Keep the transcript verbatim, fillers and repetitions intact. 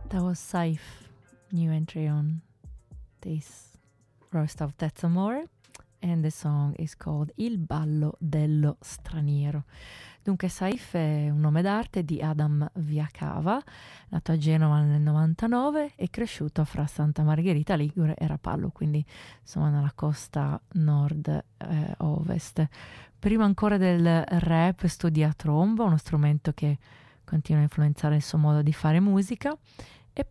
That was Saif, new entry on this Roast of Death Amore, and the song is called Il ballo dello straniero. Dunque Saif è un nome d'arte di Adam Viacava, nato a Genova nel novantanove e cresciuto fra Santa Margherita Ligure e Rapallo, quindi insomma nella costa nord-ovest. Eh, Prima ancora del rap studia tromba, uno strumento che continua a influenzare il suo modo di fare musica,